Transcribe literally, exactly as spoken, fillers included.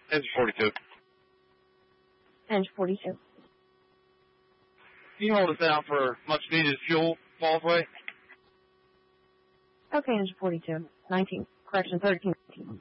Engine forty-two. Engine forty-two. Can you hold us down for much needed fuel, Fallsway? Okay, Engine forty-two. nineteen. Correction, thirteen.